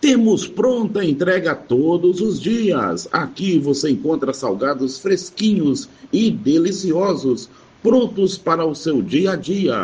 Temos pronta entrega todos os dias. Aqui você encontra salgados fresquinhos e deliciosos, prontos para o seu dia a dia.